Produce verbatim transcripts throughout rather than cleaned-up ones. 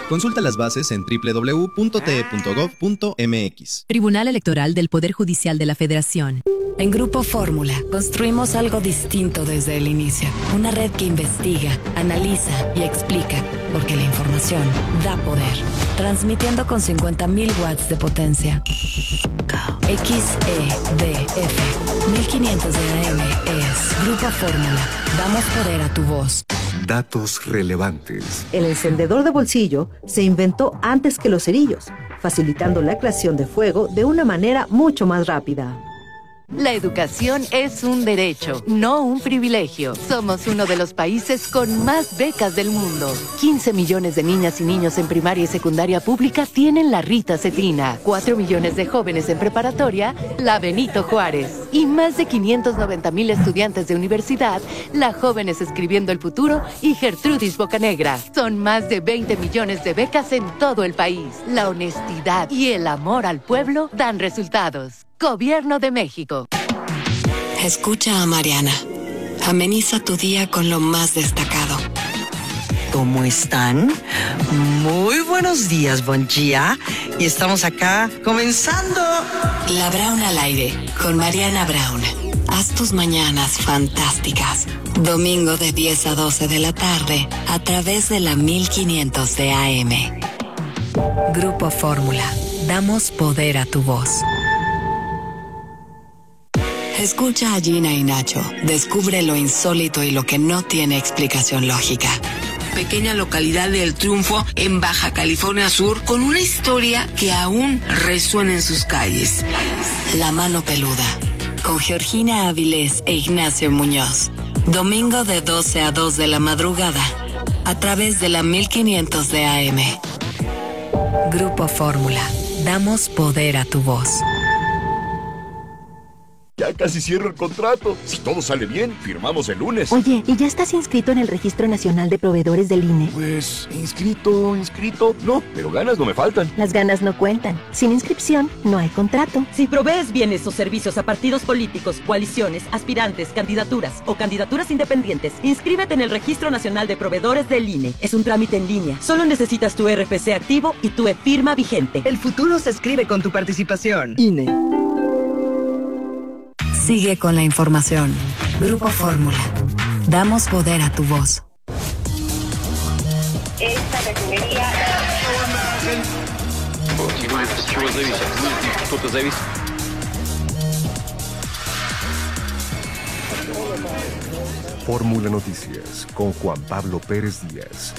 Consulta las bases en doble u doble u doble u punto t e punto gov punto m x. Tribunal Electoral del Poder Judicial de la Federación. En Grupo Fórmula construimos algo distinto desde el inicio. Una red que investiga, analiza y explica, porque la información da poder. Transmitiendo con cincuenta mil watts de potencia. X E D F mil quinientos de A M es Grupo Fórmula. Damos poder a tu voz. Datos relevantes. El encendedor de bolsillo se inventó antes que los cerillos, facilitando la creación de fuego de una manera mucho más rápida. La educación es un derecho, no un privilegio. Somos uno de los países con más becas del mundo. quince millones de niñas y niños en primaria y secundaria pública tienen la Rita Cetina. cuatro millones de jóvenes en preparatoria, la Benito Juárez. Y más de quinientos noventa mil estudiantes de universidad, la Jóvenes Escribiendo el Futuro y Gertrudis Bocanegra. Son más de veinte millones de becas en todo el país. La honestidad y el amor al pueblo dan resultados. Gobierno de México. Escucha a Mariana. Ameniza tu día con lo más destacado. ¿Cómo están? Muy buenos días, bon día. Y estamos acá comenzando. La Brown al aire con Mariana Brown. Haz tus mañanas fantásticas. Domingo de diez a doce de la tarde a través de la mil quinientos de A M. Grupo Fórmula. Damos poder a tu voz. Escucha a Gina y Nacho. Descubre lo insólito y lo que no tiene explicación lógica. Pequeña localidad de El Triunfo, en Baja California Sur, con una historia que aún resuena en sus calles. La mano peluda, con Georgina Avilés e Ignacio Muñoz. Domingo de doce a dos de la madrugada, a través de la mil quinientos de A M. Grupo Fórmula. Damos poder a tu voz. Ya casi cierro el contrato. Si todo sale bien, firmamos el lunes. Oye, ¿y ya estás inscrito en el Registro Nacional de Proveedores del I N E? Pues, inscrito, inscrito. No, pero ganas no me faltan. Las ganas no cuentan. Sin inscripción, no hay contrato. Si provees bienes o servicios a partidos políticos, coaliciones, aspirantes, candidaturas o candidaturas independientes, inscríbete en el Registro Nacional de Proveedores del I N E. Es un trámite en línea. Solo necesitas tu R F C activo y tu e-firma vigente. El futuro se escribe con tu participación. I N E. Sigue con la información. Grupo Fórmula. Damos poder a tu voz. Esta refinería... Fórmula Noticias con Juan Pablo Pérez Díaz.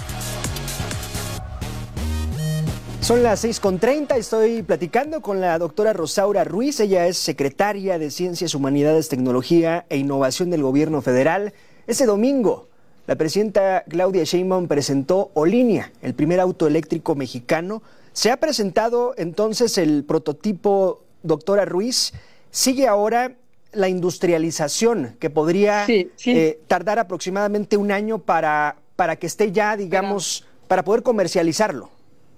Son las seis con treinta, estoy platicando con la doctora Rosaura Ruiz, ella es secretaria de Ciencias, Humanidades, Tecnología e Innovación del Gobierno Federal. Este domingo, la presidenta Claudia Sheinbaum presentó Olinea, el primer auto eléctrico mexicano. Se ha presentado entonces el prototipo, doctora Ruiz. Sigue ahora la industrialización, que podría sí, sí. Eh, tardar aproximadamente un año para, para que esté ya, digamos, Pero... para poder comercializarlo.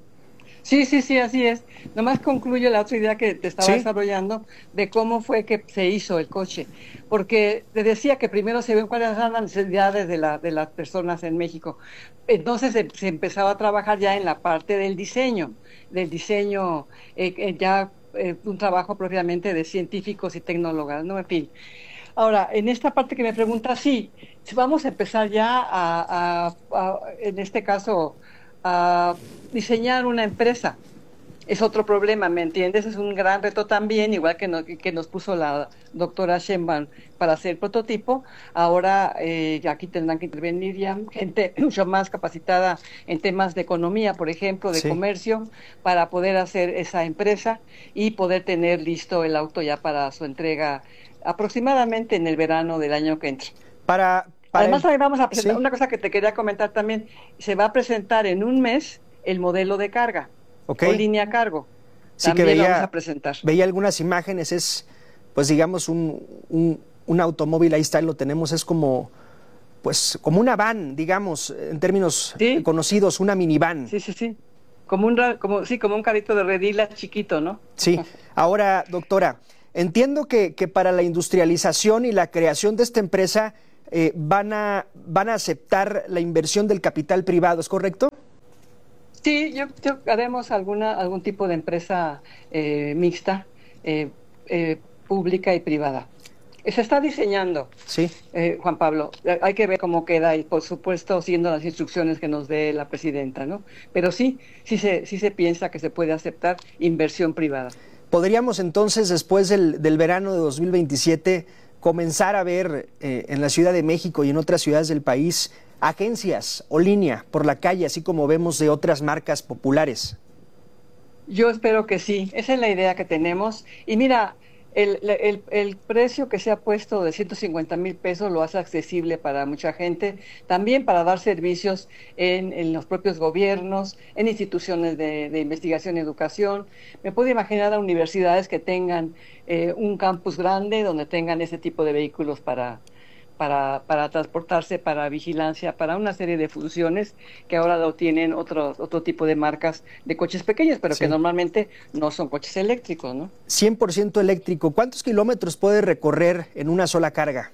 Sí, sí, sí, así es. Nomás concluyo la otra idea que te estaba ¿Sí? desarrollando de cómo fue que se hizo el coche. Porque te decía que primero se ven cuáles eran las necesidades de, la, de las personas en México. Entonces se, se empezaba a trabajar ya en la parte del diseño, del diseño, eh, eh, ya eh, un trabajo propiamente de científicos y tecnólogos, ¿no? En fin. Ahora, en esta parte que me preguntas, sí, vamos a empezar ya a, a, a en este caso... a diseñar una empresa. Es otro problema, ¿me entiendes? Es un gran reto también, igual que, no, que nos puso la doctora Sheinbaum para hacer el prototipo. Ahora eh, aquí tendrán que intervenir ya gente mucho más capacitada en temas de economía, por ejemplo, de sí. comercio, para poder hacer esa empresa y poder tener listo el auto ya para su entrega aproximadamente en el verano del año que entra. Para... Para Además, el... vamos a presentar ¿Sí? una cosa que te quería comentar también. Se va a presentar en un mes el modelo de carga, okay. o línea cargo. Sí, también que veía, vamos a presentar. Veía algunas imágenes, es, pues digamos, un, un, un automóvil, ahí está, lo tenemos, es como, pues, como una van, digamos, en términos ¿Sí? conocidos, una minivan. Sí, sí, sí. Como un, como, sí, como un carrito de redila chiquito, ¿no? Sí. Ahora, doctora, entiendo que, que para la industrialización y la creación de esta empresa... Eh, van a van a aceptar la inversión del capital privado, ¿es correcto? Sí, yo, yo haremos alguna algún tipo de empresa eh, mixta, eh, eh, pública y privada. Se está diseñando, sí. eh, Juan Pablo. Hay que ver cómo queda y, por supuesto, siguiendo las instrucciones que nos dé la presidenta, ¿no? Pero sí, sí se, sí se piensa que se puede aceptar inversión privada. ¿Podríamos entonces, después del, del verano de dos mil veintisiete, comenzar a ver eh, en la Ciudad de México y en otras ciudades del país agencias o línea por la calle, así como vemos de otras marcas populares? Yo espero que sí, esa es la idea que tenemos. Y mira, el, el, el precio que se ha puesto de ciento cincuenta mil pesos lo hace accesible para mucha gente, también para dar servicios en, en los propios gobiernos, en instituciones de, de investigación y educación. Me puedo imaginar a universidades que tengan eh, un campus grande donde tengan ese tipo de vehículos para... Para, para transportarse, para vigilancia, para una serie de funciones que ahora lo tienen otro, otro tipo de marcas de coches pequeños, pero sí, que normalmente no son coches eléctricos, ¿no? cien por ciento eléctrico. ¿Cuántos kilómetros puede recorrer en una sola carga?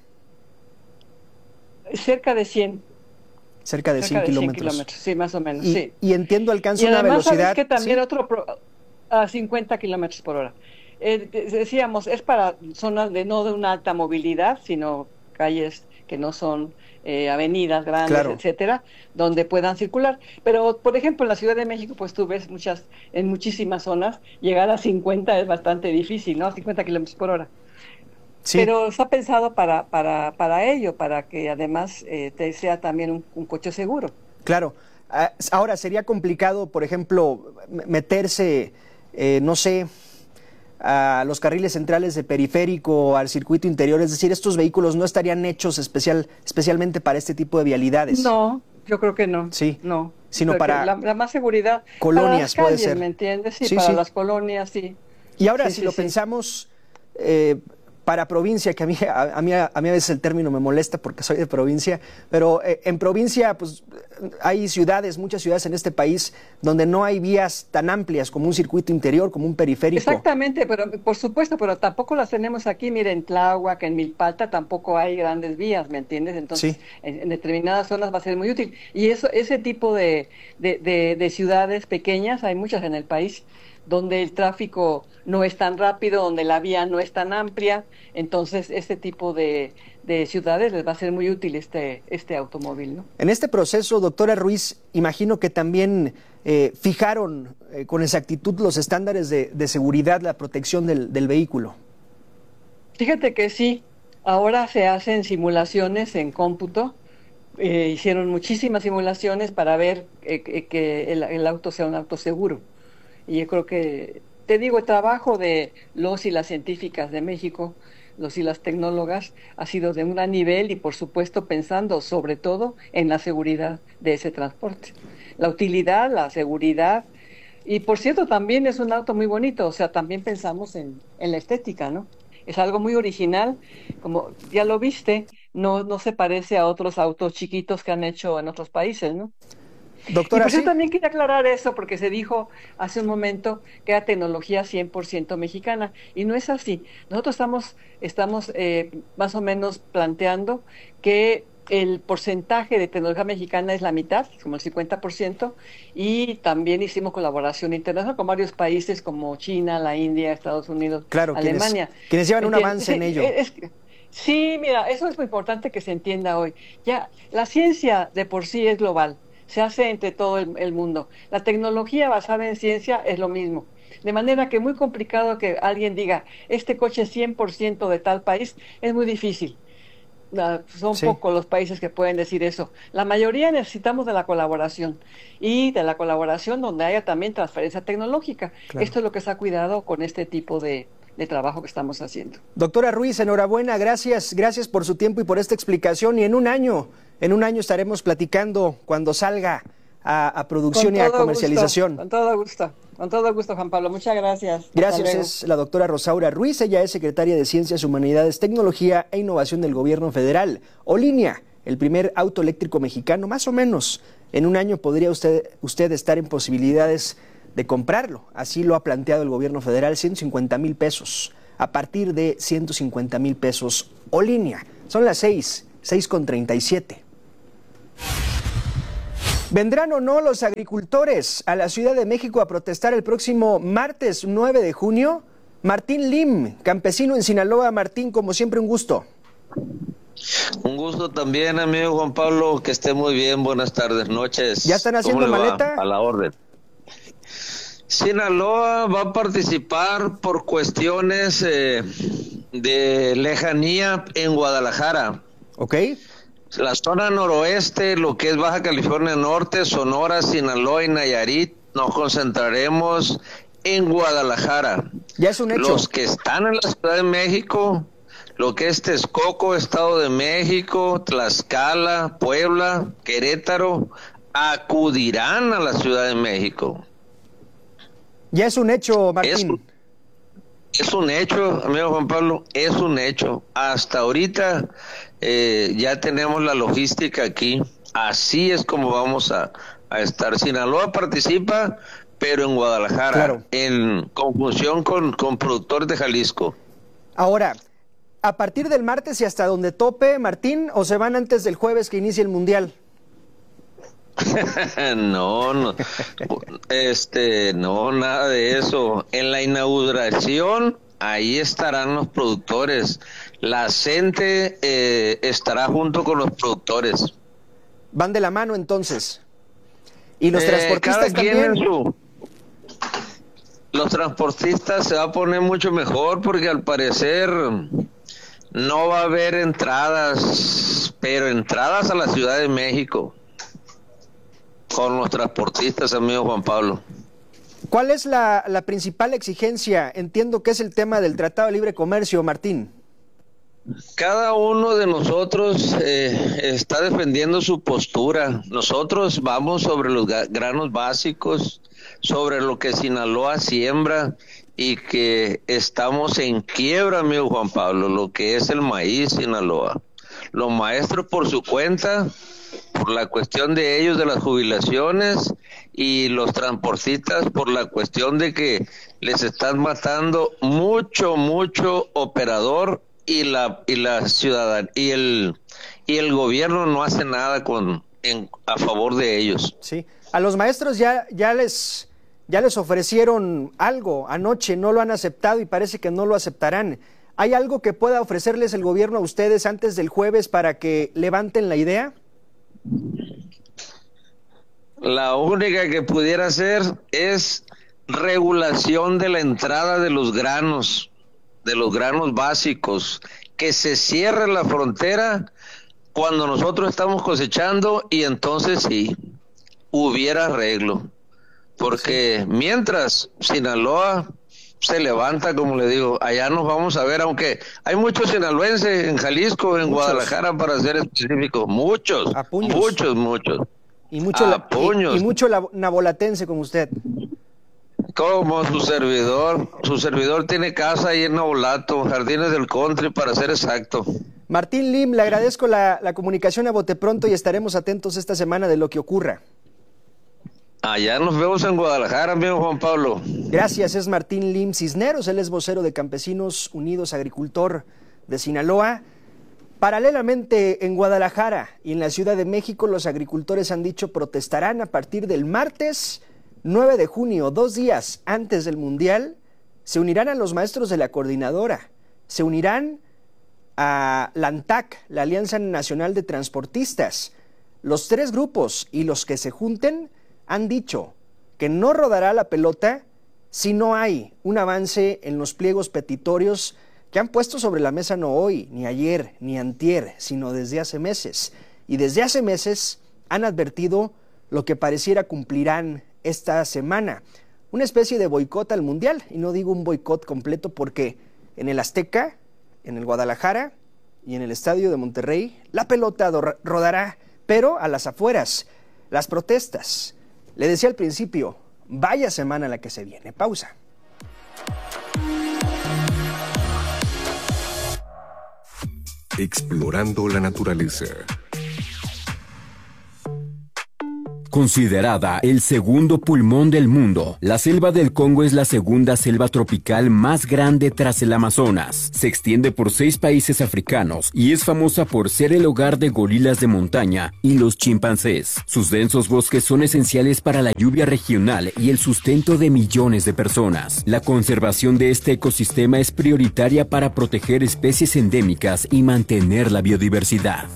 Cerca de cien. Cerca de Cerca cien de kilómetros. kilómetros, sí, más o menos, y, sí. Y entiendo, alcanza y una además, velocidad... ¿sabes que también ¿sí? otro... Pro, a cincuenta kilómetros por hora. Eh, decíamos, es para zonas de no de una alta movilidad, sino calles que no son eh, avenidas grandes, claro, etcétera, donde puedan circular. Pero, por ejemplo, en la Ciudad de México, pues tú ves muchas, en muchísimas zonas, llegar a cincuenta es bastante difícil, ¿no? cincuenta kilómetros por hora. Sí. Pero está pensado para, para, para ello, para que además eh, te sea también un, un coche seguro. Claro. Ahora, sería complicado, por ejemplo, meterse, eh, no sé... a los carriles centrales de periférico, al circuito interior, es decir, estos vehículos no estarían hechos especial, especialmente para este tipo de vialidades. No, yo creo que no. Sí, no. Sino para la, la más seguridad. Colonias para las calles, puede ser. ¿Me entiendes? Sí, sí para sí. las colonias, sí. Y ahora, sí, si sí, lo sí. pensamos eh, para provincia, que a mí a, a mí a mí a veces el término me molesta porque soy de provincia, pero eh, en provincia pues hay ciudades, muchas ciudades en este país donde no hay vías tan amplias como un circuito interior, como un periférico. Exactamente, pero por supuesto, pero tampoco las tenemos aquí. Mira, en Tláhuac, en Milpalta tampoco hay grandes vías, ¿me entiendes? Entonces, sí. en, en determinadas zonas va a ser muy útil. Y eso, ese tipo de, de, de, de ciudades pequeñas, hay muchas en el país, donde el tráfico no es tan rápido, donde la vía no es tan amplia, entonces este tipo de, de ciudades les va a ser muy útil este, este automóvil, ¿no? En este proceso, doctora Ruiz, imagino que también eh, fijaron eh, con exactitud los estándares de, de seguridad, la protección del, del vehículo. Fíjate que sí, ahora se hacen simulaciones en cómputo, eh, hicieron muchísimas simulaciones para ver eh, que el, el auto sea un auto seguro. Y yo creo que, te digo, el trabajo de los y las científicas de México, los y las tecnólogas, ha sido de un gran nivel y, por supuesto, pensando sobre todo en la seguridad de ese transporte. La utilidad, la seguridad. Y, por cierto, también es un auto muy bonito, o sea, también pensamos en, en la estética, ¿no? Es algo muy original, como ya lo viste, no, no se parece a otros autos chiquitos que han hecho en otros países, ¿no? Doctora, y por eso ¿sí? también quería aclarar eso, porque se dijo hace un momento que era tecnología cien por ciento mexicana, y no es así. Nosotros estamos, estamos eh, más o menos planteando que el porcentaje de tecnología mexicana es la mitad, como el cincuenta por ciento, y también hicimos colaboración internacional con varios países como China, la India, Estados Unidos, claro, Alemania. Quienes, quienes llevan un avance en ello. Es, es, sí, mira, eso es muy importante que se entienda hoy. Ya, la ciencia de por sí es global. Se hace entre todo el, el mundo. La tecnología basada en ciencia es lo mismo. De manera que es muy complicado que alguien diga, este coche es cien por ciento de tal país, es muy difícil. Uh, son sí. pocos los países que pueden decir eso. La mayoría necesitamos de la colaboración y de la colaboración donde haya también transferencia tecnológica. Claro. Esto es lo que se ha cuidado con este tipo de, de trabajo que estamos haciendo. Doctora Ruiz, enhorabuena, gracias, gracias por su tiempo y por esta explicación. Y en un año, en un año estaremos platicando cuando salga a, a producción y a comercialización. Gusto, con todo gusto, con todo gusto, Juan Pablo. Muchas gracias. Gracias, es la doctora Rosaura Ruiz. Ella es secretaria de Ciencias, Humanidades, Tecnología e Innovación del Gobierno Federal. Olinia, el primer auto eléctrico mexicano, más o menos. En un año podría usted, usted estar en posibilidades de comprarlo. Así lo ha planteado el gobierno federal, ciento cincuenta mil pesos. A partir de ciento cincuenta mil pesos, Olinia. Son las seis, seis con treinta y siete. ¿Vendrán o no los agricultores a la Ciudad de México a protestar el próximo martes nueve de junio? Martín Lim, campesino en Sinaloa. Martín, como siempre, un gusto. Un gusto también, amigo Juan Pablo, que esté muy bien. Buenas tardes, noches. ¿Ya están haciendo maleta? A la orden. Sinaloa va a participar por cuestiones eh, de lejanía en Guadalajara. Ok. La zona noroeste, lo que es Baja California Norte, Sonora, Sinaloa y Nayarit, nos concentraremos en Guadalajara. Ya es un hecho. Los que están en la Ciudad de México, lo que es Texcoco, Estado de México, Tlaxcala, Puebla, Querétaro, acudirán a la Ciudad de México. Ya es un hecho, Martín. Es, es un hecho, amigo Juan Pablo, es un hecho. Hasta ahorita eh, ya tenemos la logística aquí. Así es como vamos a, a estar. Sinaloa participa, pero en Guadalajara, claro, en conjunción con, con productores de Jalisco. Ahora, a partir del martes y hasta donde tope, Martín, ¿o se van antes del jueves que inicie el Mundial? no, no, este, no, nada de eso. En la inauguración, ahí estarán los productores. La gente eh, estará junto con los productores. Van de la mano, entonces. Y los eh, transportistas cada quien también. En su... Los transportistas se va a poner mucho mejor porque al parecer no va a haber entradas, pero entradas a la Ciudad de México. Con los transportistas, amigo Juan Pablo. ¿Cuál es la, la principal exigencia? Entiendo que es el tema del Tratado de Libre Comercio, Martín. Cada uno de nosotros eh, está defendiendo su postura. Nosotros vamos sobre los granos básicos, sobre lo que Sinaloa siembra y que estamos en quiebra, amigo Juan Pablo, lo que es el maíz Sinaloa. Los maestros por su cuenta, por la cuestión de ellos de las jubilaciones, y los transportistas por la cuestión de que les están matando mucho, mucho operador y la y la ciudadanía y el y el gobierno no hace nada con en a favor de ellos. Sí, a los maestros ya ya les ya les ofrecieron algo anoche, no lo han aceptado y parece que no lo aceptarán. ¿Hay algo que pueda ofrecerles el gobierno a ustedes antes del jueves para que levanten la idea? La única que pudiera hacer es regulación de la entrada de los granos, de los granos básicos, que se cierre la frontera cuando nosotros estamos cosechando y entonces sí, hubiera arreglo. Porque sí, mientras Sinaloa se levanta, como le digo, allá nos vamos a ver, aunque hay muchos sinaloenses en Jalisco, en muchos. Guadalajara, para ser específicos, muchos, muchos, muchos. Y mucho, la, y, y mucho la, nabolatense como usted. Como su servidor, su servidor tiene casa ahí en Nabolato, Jardines del Country, para ser exacto. Martín Lim, le agradezco la, la comunicación a bote pronto y estaremos atentos esta semana de lo que ocurra. Allá nos vemos en Guadalajara, amigo Juan Pablo. Gracias, es Martín Lim Cisneros, él es vocero de Campesinos Unidos, agricultor de Sinaloa. Paralelamente, en Guadalajara y en la Ciudad de México, los agricultores han dicho protestarán a partir del martes nueve de junio, dos días antes del Mundial. Se unirán a los maestros de la coordinadora, se unirán a la ANTAC, la Alianza Nacional de Transportistas. Los tres grupos y los que se junten han dicho que no rodará la pelota si no hay un avance en los pliegos petitorios que han puesto sobre la mesa no hoy, ni ayer, ni antier, sino desde hace meses. Y desde hace meses han advertido lo que pareciera cumplirán esta semana. Una especie de boicot al Mundial, y no digo un boicot completo porque en el Azteca, en el Guadalajara y en el Estadio de Monterrey, la pelota rodará, pero a las afueras, las protestas. Le decía al principio, vaya semana la que se viene. Pausa. Explorando la naturaleza. Considerada el segundo pulmón del mundo, la selva del Congo es la segunda selva tropical más grande tras el Amazonas. Se extiende por seis países africanos y es famosa por ser el hogar de gorilas de montaña y los chimpancés. Sus densos bosques son esenciales para la lluvia regional y el sustento de millones de personas. La conservación de este ecosistema es prioritaria para proteger especies endémicas y mantener la biodiversidad.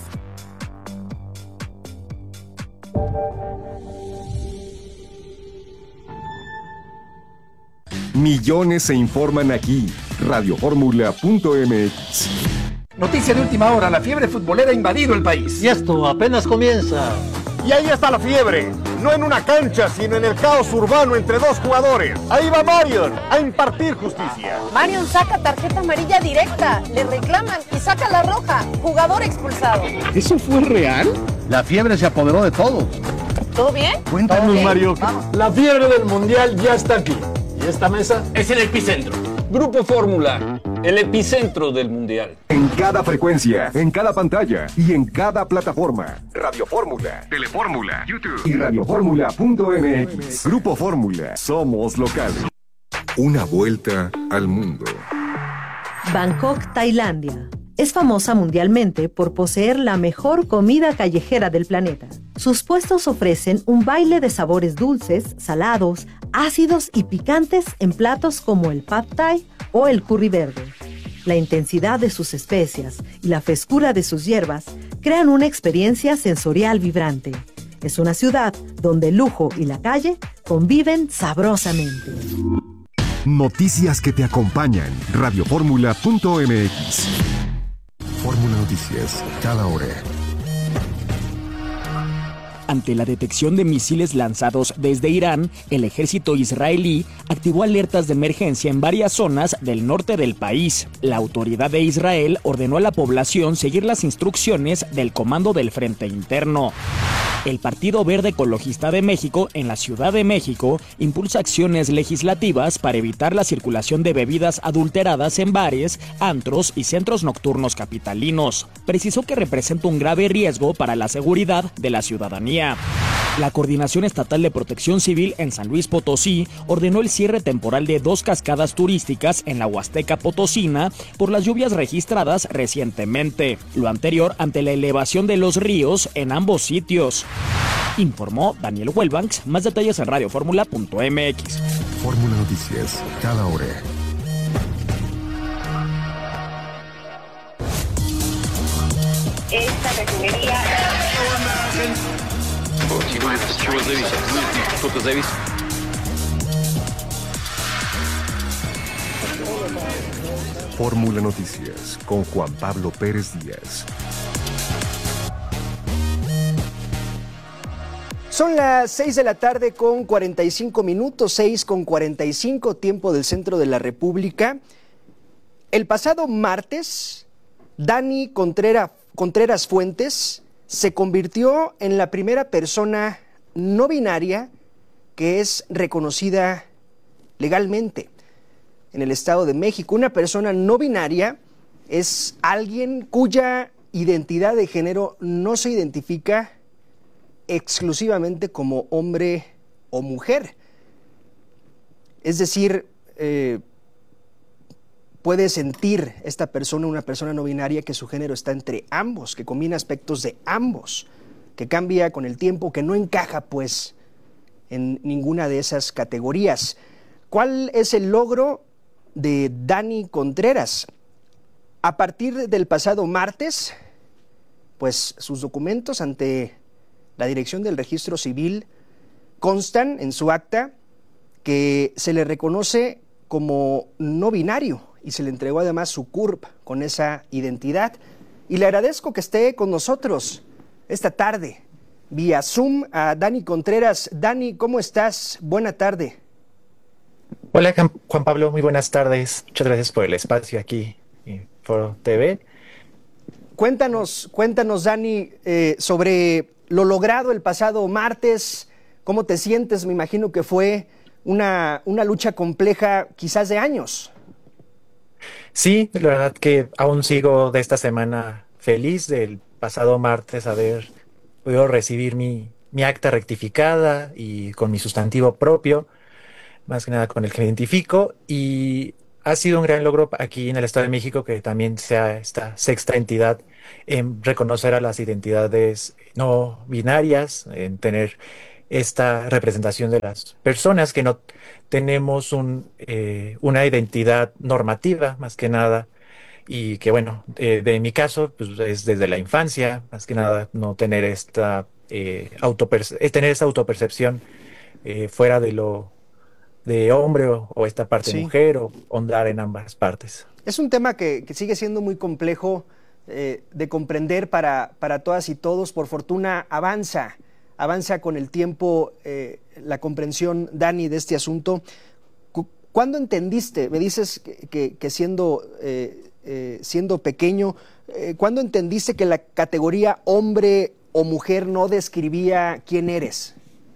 Millones se informan aquí. radio fórmula punto m x. Noticia de última hora, la fiebre futbolera ha invadido el país. Y esto apenas comienza. Y ahí está la fiebre, no en una cancha, sino en el caos urbano entre dos jugadores. Ahí va Marion a impartir justicia. Marion saca tarjeta amarilla directa, le reclaman y saca la roja. Jugador expulsado. ¿Eso fue real? La fiebre se apoderó de todo. ¿Todo bien? Cuéntanos, bien. Mario. Vamos. La fiebre del mundial ya está aquí. Y esta mesa es el epicentro. Grupo Fórmula, el epicentro del mundial. En cada frecuencia, en cada pantalla y en cada plataforma. Radio Fórmula, Telefórmula, YouTube y radio fórmula punto m x. Grupo Fórmula, somos locales. Una vuelta al mundo. Bangkok, Tailandia. Es famosa mundialmente por poseer la mejor comida callejera del planeta. Sus puestos ofrecen un baile de sabores dulces, salados, ácidos y picantes en platos como el pad thai o el curry verde. La intensidad de sus especias y la frescura de sus hierbas crean una experiencia sensorial vibrante. Es una ciudad donde el lujo y la calle conviven sabrosamente. Noticias que te acompañan. radio fórmula punto m x. Fórmula Noticias, cada hora. Ante la detección de misiles lanzados desde Irán, el ejército israelí activó alertas de emergencia en varias zonas del norte del país. La autoridad de Israel ordenó a la población seguir las instrucciones del Comando del Frente Interno. El Partido Verde Ecologista de México, en la Ciudad de México, impulsa acciones legislativas para evitar la circulación de bebidas adulteradas en bares, antros y centros nocturnos capitalinos. Precisó que representa un grave riesgo para la seguridad de la ciudadanía. La Coordinación Estatal de Protección Civil en San Luis Potosí ordenó el cierre temporal de dos cascadas turísticas en la Huasteca Potosina por las lluvias registradas recientemente. Lo anterior ante la elevación de los ríos en ambos sitios. Informó Daniel Huelbanks. Más detalles en radio fórmula punto m x. Fórmula Noticias, cada hora. Esta refinería... Fórmula Noticias con Juan Pablo Pérez Díaz. Son las seis de la tarde con cuarenta y cinco minutos, seis con cuarenta y cinco, tiempo del centro de la República. El pasado martes, Dani Contreras, Contreras Fuentes se convirtió en la primera persona no binaria que es reconocida legalmente en el Estado de México. Una persona no binaria es alguien cuya identidad de género no se identifica exclusivamente como hombre o mujer. Es decir, eh, puede sentir esta persona, una persona no binaria, que su género está entre ambos, que combina aspectos de ambos, que cambia con el tiempo, que no encaja pues en ninguna de esas categorías. ¿Cuál es el logro de Dani Contreras? A partir del pasado martes, pues sus documentos ante la Dirección del Registro Civil constan en su acta que se le reconoce como no binario y se le entregó además su C U R P con esa identidad. Y le agradezco que esté con nosotros esta tarde vía Zoom a Dani Contreras. Dani, ¿cómo estás? Buena tarde. Hola Juan Pablo, muy buenas tardes. Muchas gracias por el espacio aquí en Foro T V. Cuéntanos, cuéntanos Dani, eh, sobre lo logrado el pasado martes. ¿Cómo te sientes? Me imagino que fue una, una lucha compleja, quizás de años. Sí, la verdad que aún sigo de esta semana feliz del pasado martes haber podido recibir mi, mi acta rectificada y con mi sustantivo propio, más que nada con el que me identifico, y ha sido un gran logro aquí en el Estado de México que también sea esta sexta entidad en reconocer a las identidades no binarias, en tener esta representación de las personas que no tenemos un, eh, una identidad normativa, más que nada, y que bueno, eh, de mi caso, pues es desde la infancia, más que nada, no tener esta, eh, autoperce- eh, tener esa autopercepción eh, fuera de lo de hombre o, o esta parte Sí. mujer o ondar en ambas partes. Es un tema que, que sigue siendo muy complejo eh, de comprender para, para todas y todos. Por fortuna avanza, avanza con el tiempo eh, la comprensión, Dani, de este asunto. Cu- ¿Cuándo entendiste? Me dices que, que, que siendo, eh, eh, siendo pequeño, eh, ¿cuándo entendiste que la categoría hombre o mujer no describía quién eres?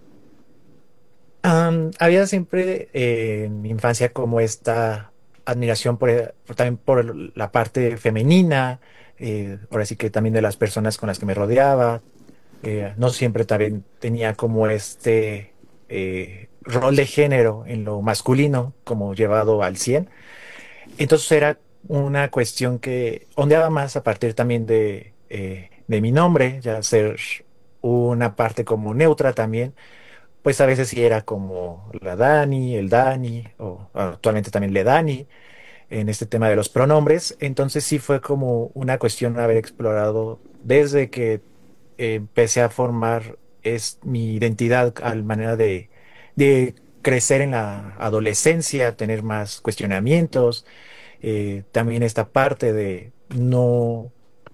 Um, había siempre eh, en mi infancia como esta admiración por, por- también por la parte femenina, eh, ahora sí que también de las personas con las que me rodeaba. Eh, no siempre también tenía como este eh, rol de género en lo masculino como llevado al cien. Entonces era una cuestión que ondeaba más a partir también de, eh, de mi nombre, ya ser una parte como neutra también, pues a veces sí era como la Dani, el Dani, o actualmente también le Dani, en este tema de los pronombres. Entonces sí fue como una cuestión haber explorado desde que eh, empecé a formar es, mi identidad al manera de, de crecer en la adolescencia, tener más cuestionamientos, eh, también esta parte de no,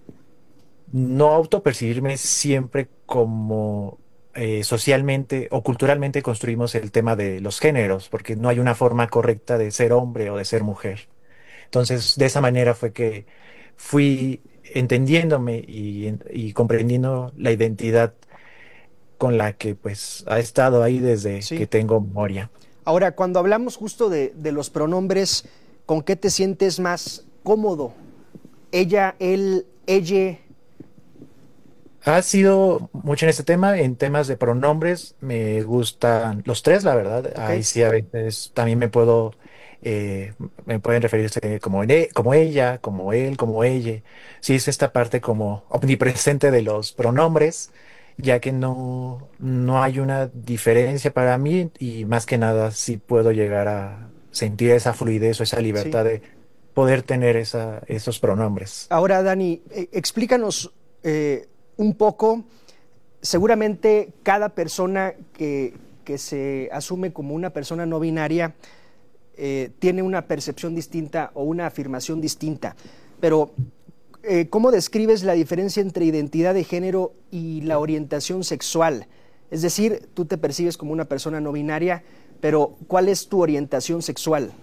no autopercibirme siempre como eh, socialmente o culturalmente construimos el tema de los géneros, porque no hay una forma correcta de ser hombre o de ser mujer. Entonces, de esa manera fue que fui entendiéndome y, en- y comprendiendo la identidad con la que pues ha estado ahí desde Sí. que tengo memoria. Ahora, cuando hablamos justo de, de los pronombres, ¿con qué te sientes más cómodo? Ella, él, ella. Ha sido mucho en este tema, en temas de pronombres, me gustan los tres, la verdad. Ahí sí a veces también me puedo, eh, me pueden referirse como, en e- como ella, como él, como ella. Sí es esta parte como omnipresente de los pronombres, ya que no, no hay una diferencia para mí y más que nada sí puedo llegar a sentir esa fluidez o esa libertad de poder tener esa, esos pronombres. Ahora, Dani, eh, explícanos eh, un poco, seguramente cada persona que, que se asume como una persona no binaria eh, tiene una percepción distinta o una afirmación distinta, pero eh, ¿cómo describes la diferencia entre identidad de género y la orientación sexual? Es decir, tú te percibes como una persona no binaria, pero ¿cuál es tu orientación sexual?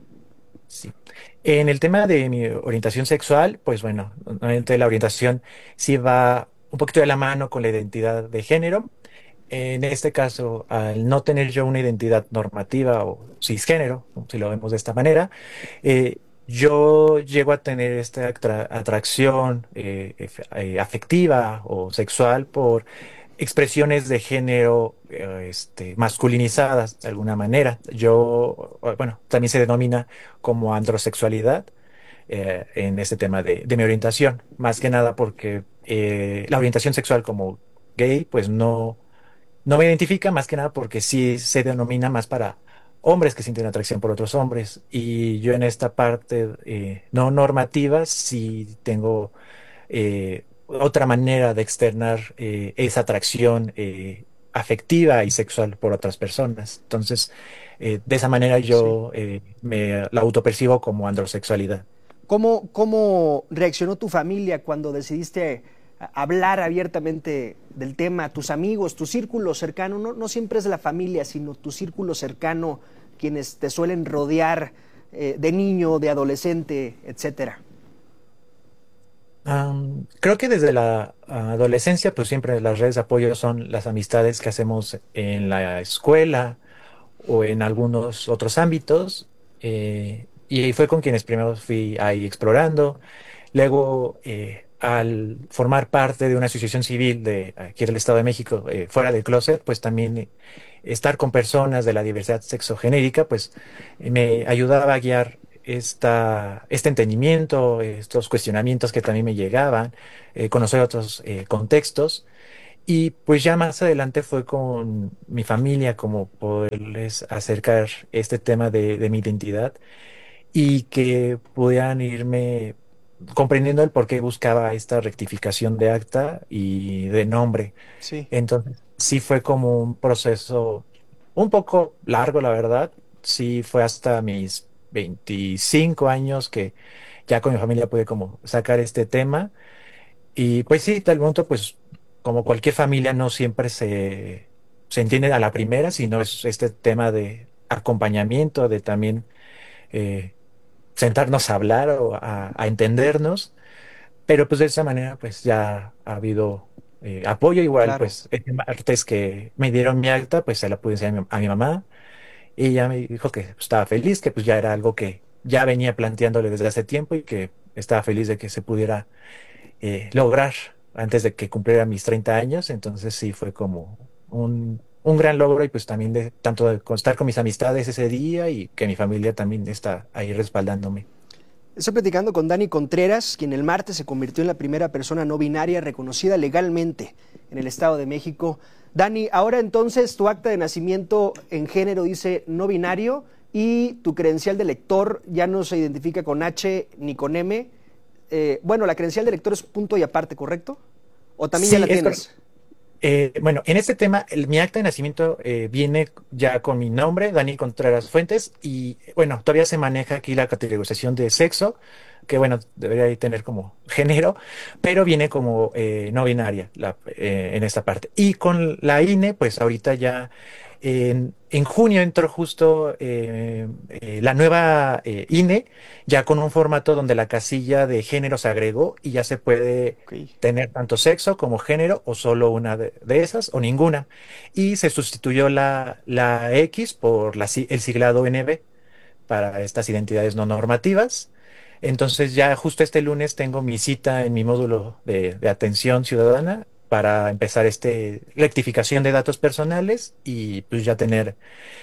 Sí. En el tema de mi orientación sexual, pues bueno, normalmente la orientación sí va un poquito de la mano con la identidad de género. En este caso, al no tener yo una identidad normativa o cisgénero, si lo vemos de esta manera, eh, yo llego a tener esta atra- atracción eh, ef- eh, afectiva o sexual por expresiones de género eh, este, masculinizadas de alguna manera. Yo, eh, bueno, también se denomina como androsexualidad eh, en este tema de, de mi orientación, más que nada porque eh, la orientación sexual como gay, pues no, no me identifica, más que nada porque sí se denomina más para hombres que sienten atracción por otros hombres, y yo en esta parte eh, no normativa sí tengo eh, otra manera de externar eh, esa atracción eh, afectiva y sexual por otras personas. Entonces, eh, de esa manera yo eh, me la autopercibo como androsexualidad. ¿Cómo, cómo reaccionó tu familia cuando decidiste a- hablar abiertamente del tema? Tus amigos, tu círculo cercano, no, no siempre es la familia, sino tu círculo cercano, quienes te suelen rodear eh, de niño, de adolescente, etcétera. Am, creo que desde la adolescencia, pues siempre las redes de apoyo son las amistades que hacemos en la escuela o en algunos otros ámbitos. eh, y fue con quienes primero fui ahí explorando. Luego, eh, al formar parte de una asociación civil de aquí del Estado de México, eh, fuera del closet, pues también eh, estar con personas de la diversidad sexogenérica, pues eh, me ayudaba a guiar esta, este entendimiento, estos cuestionamientos que también me llegaban, eh, conocer otros eh, contextos. Y pues ya más adelante fue con mi familia como poderles acercar este tema de, de mi identidad y que pudieran irme comprendiendo el por qué buscaba esta rectificación de acta y de nombre. Sí. Entonces, sí fue como un proceso un poco largo, la verdad. Sí fue hasta mis veinticinco años que ya con mi familia pude como sacar este tema. Y pues sí, tal punto, pues como cualquier familia no siempre se, se entiende a la primera, sino es este tema de acompañamiento, de también eh, sentarnos a hablar o a, a entendernos, pero pues de esa manera pues ya ha habido eh, apoyo igual, Claro. pues antes que me dieron mi acta, pues se la pude enseñar a mi, a mi mamá y ella me dijo que estaba feliz, que pues ya era algo que ya venía planteándole desde hace tiempo y que estaba feliz de que se pudiera eh, lograr antes de que cumpliera mis treinta años. Entonces sí fue como un, un gran logro y pues también de tanto de estar con mis amistades ese día y que mi familia también está ahí respaldándome. Estoy platicando con Dani Contreras, quien el martes se convirtió en la primera persona no binaria reconocida legalmente en el Estado de México. Dani, ahora entonces tu acta de nacimiento en género dice no binario y tu credencial de lector ya no se identifica con H ni con M. Eh, bueno, la credencial de lector es punto y aparte, ¿correcto? ¿O también Sí, ya la es tienes? Eh, bueno, en este tema, el- mi acta de nacimiento eh, viene ya con mi nombre, Dani Contreras Fuentes, y bueno, todavía se maneja aquí la categorización de sexo, que bueno, debería ahí tener como género, pero viene como eh, no binaria la- eh, en esta parte. Y con la I N E, pues ahorita ya en, en junio entró justo eh, eh, la nueva eh, I N E, ya con un formato donde la casilla de género se agregó y ya se puede tener tanto sexo como género o solo una de, de esas o ninguna. Y se sustituyó la, la X por la, si- el siglado N B para estas identidades no normativas. Entonces ya justo este lunes tengo mi cita en mi módulo de, de atención ciudadana para empezar este rectificación de datos personales y pues ya tener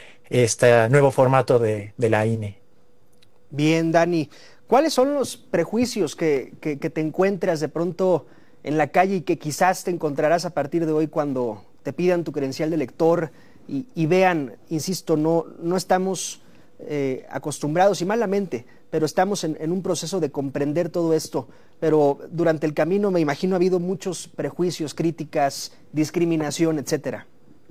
este nuevo formato de, de la I N E. Bien, Dani. ¿Cuáles son los prejuicios que, que, que te encuentras de pronto en la calle y que quizás te encontrarás a partir de hoy cuando te pidan tu credencial de lector y, y vean, insisto, no, no estamos eh, acostumbrados y malamente, pero estamos en, en un proceso de comprender todo esto, pero durante el camino me imagino ha habido muchos prejuicios, críticas, discriminación, etcétera.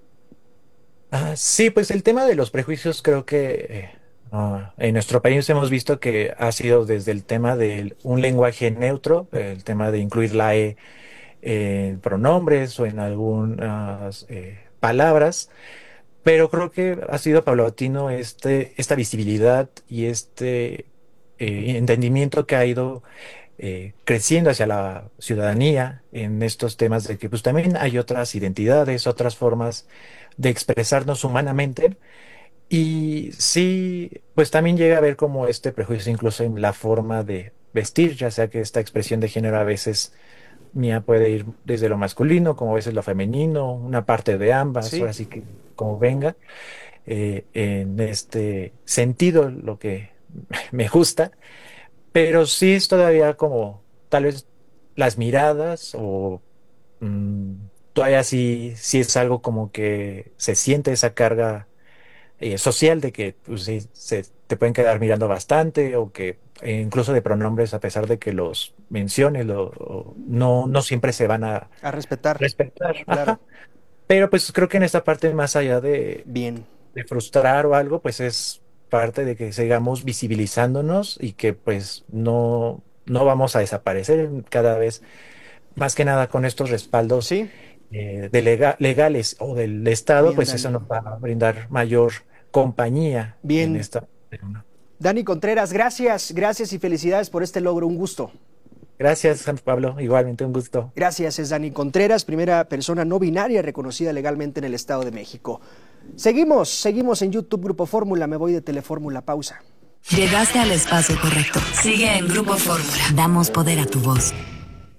Ah, sí, pues el tema de los prejuicios creo que eh, ah, en nuestro país hemos visto que ha sido desde el tema de un lenguaje neutro, el tema de incluir la E en pronombres o en algunas eh, palabras, pero creo que ha sido paulatino este, esta visibilidad y este eh, entendimiento que ha ido eh, creciendo hacia la ciudadanía en estos temas de que pues también hay otras identidades, otras formas de expresarnos humanamente. Y sí, pues también llega a haber como este prejuicio incluso en la forma de vestir, ya sea que esta expresión de género a veces mía puede ir desde lo masculino, como a veces lo femenino, una parte de ambas, Sí. ahora sí que como venga. Eh, en este sentido, lo que me gusta, pero sí es todavía como tal vez las miradas o mm, todavía sí, sí es algo como que se siente esa carga eh, social de que pues, sí, se te pueden quedar mirando bastante o que eh, incluso de pronombres a pesar de que los menciones lo- o no, no siempre se van a A respetar. respetar. Claro. Ajá. Pero pues creo que en esta parte más allá de, Bien. de frustrar o algo, pues es parte de que sigamos visibilizándonos y que pues no, no vamos a desaparecer cada vez, más que nada con estos respaldos eh, de lega- legales o del Estado, Bien, pues Dani. eso nos va a brindar mayor compañía Bien. en esta. Dani Contreras, gracias, gracias y felicidades por este logro, un gusto. Gracias, Juan Pablo, igualmente un gusto. Gracias, es Dani Contreras, primera persona no binaria reconocida legalmente en el Estado de México. Seguimos, seguimos en YouTube Grupo Fórmula, me voy de Telefórmula, pausa. Llegaste al espacio correcto. Sigue en Grupo Fórmula. Damos poder a tu voz.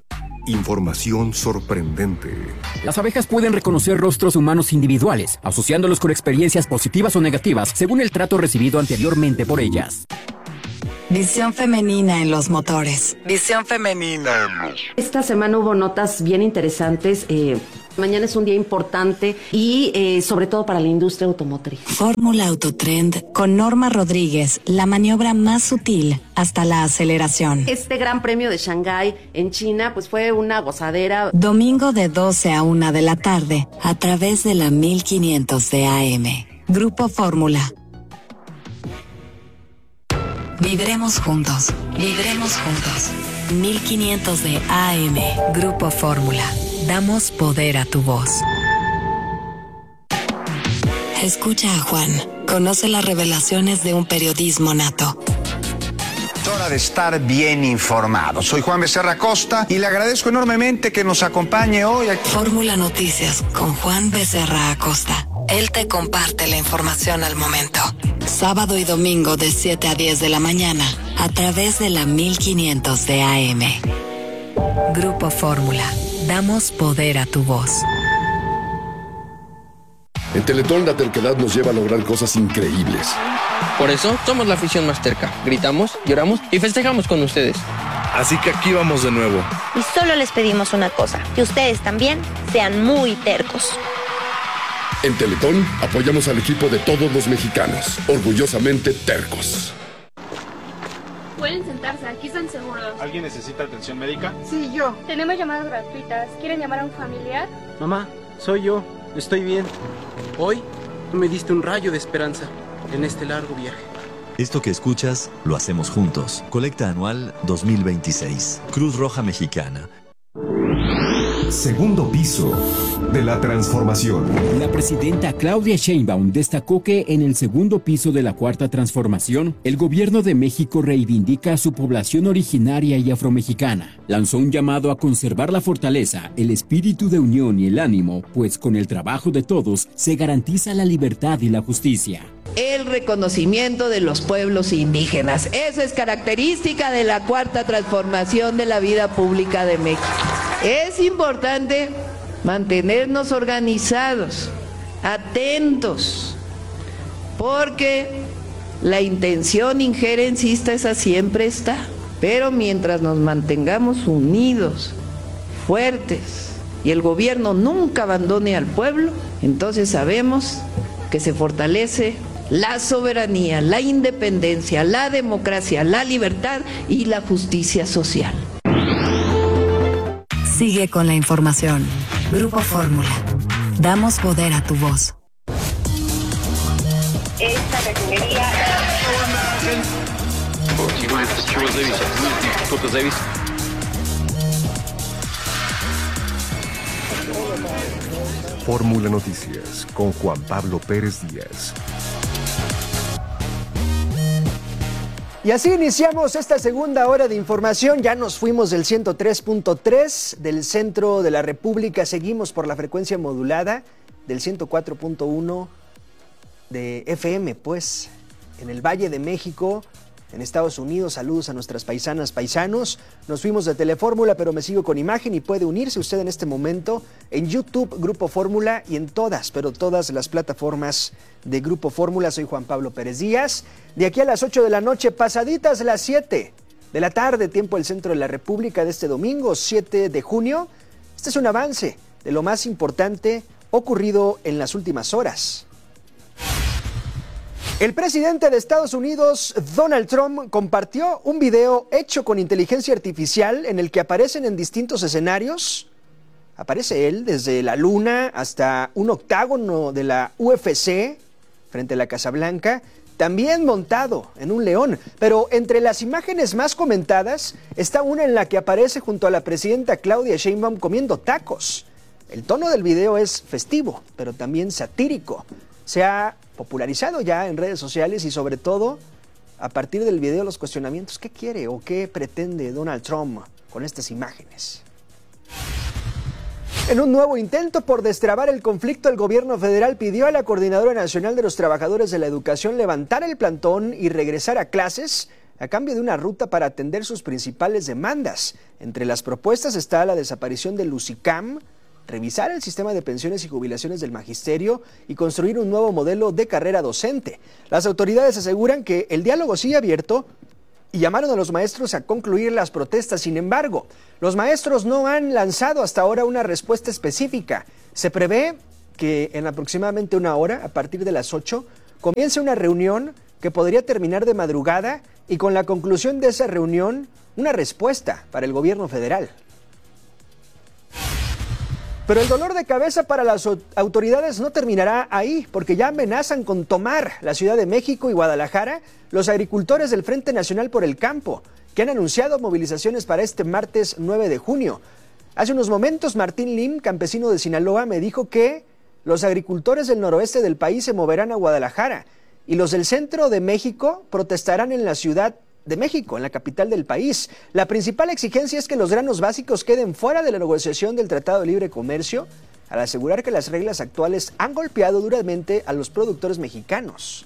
Información sorprendente. Las abejas pueden reconocer rostros humanos individuales, asociándolos con experiencias positivas o negativas según el trato recibido anteriormente por ellas. Visión femenina en los motores. Visión femenina en los... Esta semana hubo notas bien interesantes. Eh, mañana es un día importante y eh, sobre todo para la industria automotriz. Fórmula Autotrend con Norma Rodríguez, la maniobra más sutil hasta la aceleración. Este Gran Premio de Shanghái en China pues fue una gozadera. Domingo de doce a una de la tarde a través de la mil quinientos de A M. Grupo Fórmula. Vibremos juntos, vibremos juntos. mil quinientos de A M. Grupo Fórmula. Damos poder a tu voz. Escucha a Juan. Conoce las revelaciones de un periodismo nato. Es hora de estar bien informado. Soy Juan Becerra Costa y le agradezco enormemente que nos acompañe hoy aquí. Fórmula Noticias con Juan Becerra Acosta. Él te comparte la información al momento. Sábado y domingo de siete a diez de la mañana a través de la mil quinientos de A M. Grupo Fórmula. Damos poder a tu voz. En Teletón la terquedad nos lleva a lograr cosas increíbles. Por eso somos la afición más terca. Gritamos, lloramos y festejamos con ustedes. Así que aquí vamos de nuevo. Y solo les pedimos una cosa, que ustedes también sean muy tercos. En Teletón apoyamos al equipo de todos los mexicanos, orgullosamente tercos. Pueden sentarse, aquí están seguros. ¿Alguien necesita atención médica? Sí, yo. Tenemos llamadas gratuitas. ¿Quieren llamar a un familiar? Mamá, soy yo. Estoy bien. Hoy tú me diste un rayo de esperanza en este largo viaje. Esto que escuchas, lo hacemos juntos. Colecta anual dos mil veintiséis. Cruz Roja Mexicana. Segundo piso de la transformación. La presidenta Claudia Sheinbaum destacó que en el segundo piso de la Cuarta Transformación, el gobierno de México reivindica a su población originaria y afromexicana. Lanzó un llamado a conservar la fortaleza, el espíritu de unión y el ánimo, pues con el trabajo de todos se garantiza la libertad y la justicia. El reconocimiento de los pueblos indígenas. Eso es característica de la Cuarta Transformación de la vida pública de México. Es importante mantenernos organizados, atentos, porque la intención injerencista esa siempre está. Pero mientras nos mantengamos unidos, fuertes, y el gobierno nunca abandone al pueblo, entonces sabemos que se fortalece la soberanía, la independencia, la democracia, la libertad y la justicia social. Sigue con la información. Grupo Fórmula. Damos poder a tu voz. Esta refinería... Fórmula Noticias con Juan Pablo Pérez Díaz. Y así iniciamos esta segunda hora de información. Ya nos fuimos del ciento tres punto tres del centro de la República. Seguimos por la frecuencia modulada del ciento cuatro punto uno de F M, pues, en el Valle de México, en Estados Unidos. Saludos a nuestras paisanas, paisanos. Nos fuimos de Telefórmula, pero me sigo con imagen y puede unirse usted en este momento en YouTube, Grupo Fórmula, y en todas, pero todas las plataformas de Grupo Fórmula. Soy Juan Pablo Pérez Díaz. De aquí a las ocho de la noche, pasaditas las siete de la tarde, tiempo del centro de la República, de este domingo, siete de junio. Este es un avance de lo más importante ocurrido en las últimas horas. El presidente de Estados Unidos, Donald Trump, compartió un video hecho con inteligencia artificial en el que aparecen en distintos escenarios. Aparece él desde la luna hasta un octágono de la U F C frente a la Casa Blanca, también montado en un león. Pero entre las imágenes más comentadas está una en la que aparece junto a la presidenta Claudia Sheinbaum comiendo tacos. El tono del video es festivo, pero también satírico. Se ha popularizado ya en redes sociales y sobre todo a partir del video los cuestionamientos. ¿Qué quiere o qué pretende Donald Trump con estas imágenes? En un nuevo intento por destrabar el conflicto, el gobierno federal pidió a la Coordinadora Nacional de los Trabajadores de la Educación levantar el plantón y regresar a clases a cambio de una ruta para atender sus principales demandas. Entre las propuestas está la desaparición del Lusicam, revisar el sistema de pensiones y jubilaciones del magisterio y construir un nuevo modelo de carrera docente. Las autoridades aseguran que el diálogo sigue abierto y llamaron a los maestros a concluir las protestas. Sin embargo, los maestros no han lanzado hasta ahora una respuesta específica. Se prevé que en aproximadamente una hora, a partir de las ocho, comience una reunión que podría terminar de madrugada y con la conclusión de esa reunión, una respuesta para el gobierno federal. Pero el dolor de cabeza para las autoridades no terminará ahí, porque ya amenazan con tomar la Ciudad de México y Guadalajara los agricultores del Frente Nacional por el Campo, que han anunciado movilizaciones para este martes nueve de junio. Hace unos momentos, Martín Lim, campesino de Sinaloa, me dijo que los agricultores del noroeste del país se moverán a Guadalajara y los del centro de México protestarán en la Ciudad de México, en la capital del país. La principal exigencia es que los granos básicos queden fuera de la negociación del Tratado de Libre Comercio, al asegurar que las reglas actuales han golpeado duramente a los productores mexicanos.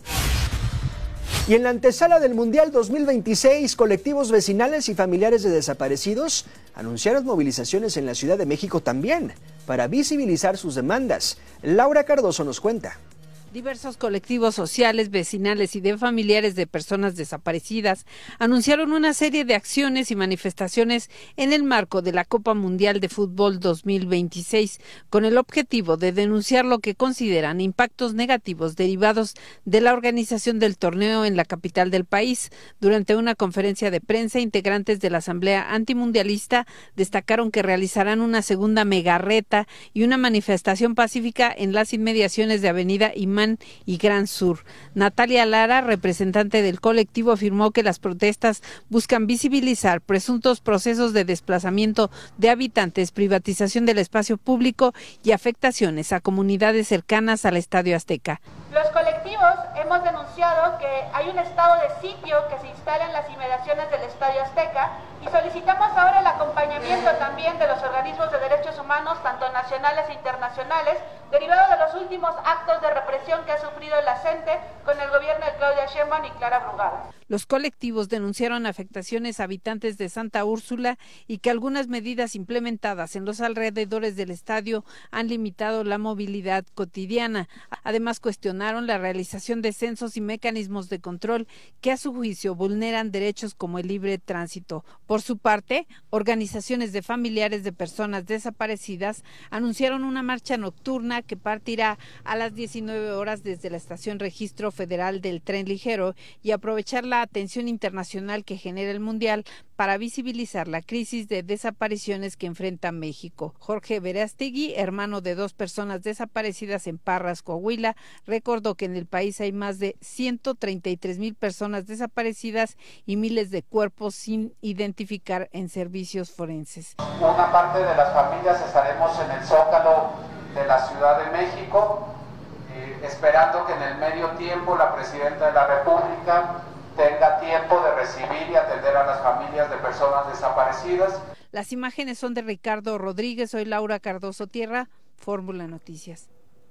Y en la antesala del Mundial dos mil veintiséis, colectivos vecinales y familiares de desaparecidos anunciaron movilizaciones en la Ciudad de México también, para visibilizar sus demandas. Laura Cardoso nos cuenta. Diversos colectivos sociales, vecinales y de familiares de personas desaparecidas anunciaron una serie de acciones y manifestaciones en el marco de la Copa Mundial de Fútbol dos mil veintiséis, con el objetivo de denunciar lo que consideran impactos negativos derivados de la organización del torneo en la capital del país. Durante una conferencia de prensa, integrantes de la Asamblea Antimundialista destacaron que realizarán una segunda megarreta y una manifestación pacífica en las inmediaciones de Avenida Imán y Gran Sur. Natalia Lara, representante del colectivo, afirmó que las protestas buscan visibilizar presuntos procesos de desplazamiento de habitantes, privatización del espacio público y afectaciones a comunidades cercanas al Estadio Azteca. Los colectivos hemos denunciado que hay un estado de sitio que se instala en las inmediaciones del Estadio Azteca y solicitamos ahora el acompañamiento también de los organismos de derechos humanos, tanto nacionales e internacionales, derivado de los últimos actos de represión que ha sufrido la CENTE con el gobierno de Claudia Sheinbaum y Clara Brugada. Los colectivos denunciaron afectaciones a habitantes de Santa Úrsula y que algunas medidas implementadas en los alrededores del estadio han limitado la movilidad cotidiana. Además, cuestionaron la realización de censos y mecanismos de control que a su juicio vulneran derechos como el libre tránsito. Por su parte, organizaciones de familiares de personas desaparecidas anunciaron una marcha nocturna que partirá a las diecinueve horas desde la estación Registro Federal del Tren Ligero y aprovechar la atención internacional que genera el Mundial para visibilizar la crisis de desapariciones que enfrenta México. Jorge Verástegui, hermano de dos personas desaparecidas en Parras, Coahuila, recordó que en el país hay más de ciento treinta y tres mil personas desaparecidas y miles de cuerpos sin identificar en servicios forenses. Una parte de las familias estaremos en el Zócalo de la Ciudad de México, eh, esperando que en el medio tiempo la Presidenta de la República tenga tiempo de recibir y atender a las familias de personas desaparecidas. Las imágenes son de Ricardo Rodríguez. Soy Laura Cardoso Tierra, Fórmula Noticias.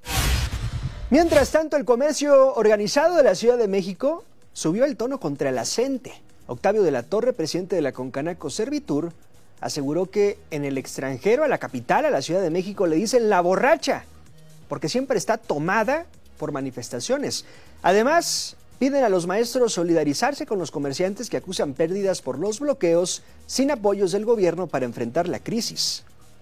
Mientras tanto, el comercio organizado de la Ciudad de México subió el tono contra la CENTE. Octavio de la Torre, presidente de la Concanaco Servitur, aseguró que en el extranjero, a la capital, a la Ciudad de México, le dicen la borracha, porque siempre está tomada por manifestaciones. Además, piden a los maestros solidarizarse con los comerciantes que acusan pérdidas por los bloqueos sin apoyos del gobierno para enfrentar la crisis.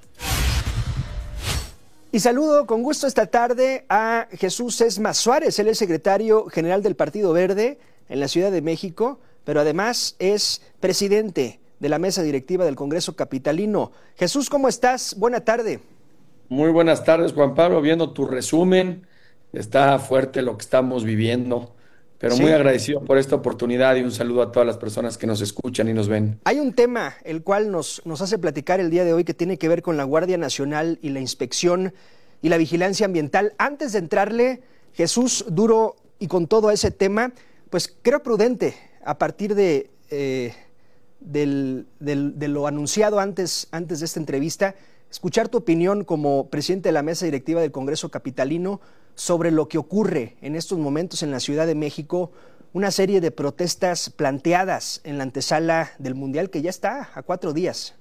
Y saludo con gusto esta tarde a Jesús Esma Suárez, él es secretario general del Partido Verde en la Ciudad de México, pero además es presidente de la mesa directiva del Congreso Capitalino. Jesús, ¿cómo estás? Buena tarde. Muy buenas tardes, Juan Pablo, viendo tu resumen, está fuerte lo que estamos viviendo. Pero sí, muy agradecido por esta oportunidad y un saludo a todas las personas que nos escuchan y nos ven. Hay un tema el cual nos, nos hace platicar el día de hoy que tiene que ver con la Guardia Nacional y la inspección y la vigilancia ambiental. Antes de entrarle, Jesús, duro y con todo ese tema, pues creo prudente a partir de, eh, del, del, de lo anunciado antes, antes de esta entrevista, escuchar tu opinión como presidente de la mesa directiva del Congreso Capitalino sobre lo que ocurre en estos momentos en la Ciudad de México una serie de protestas planteadas en la antesala del Mundial que ya está a cuatro días.